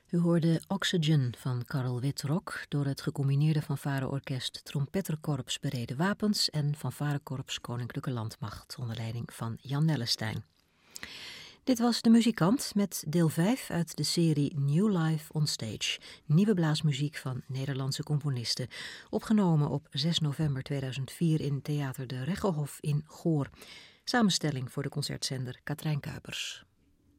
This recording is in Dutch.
U hoorde Oxygen van Karel Witrok door het gecombineerde fanfareorkest Trompetterkorps Bereden Wapens en fanfarekorps Koninklijke Landmacht onder leiding van Jan Nellestein. Dit was De Muzikant met deel 5 uit de serie New Life on Stage, nieuwe blaasmuziek van Nederlandse componisten, opgenomen op 6 november 2004 in Theater de Reggehof in Goor. Samenstelling voor de concertzender Katrijn Kuipers.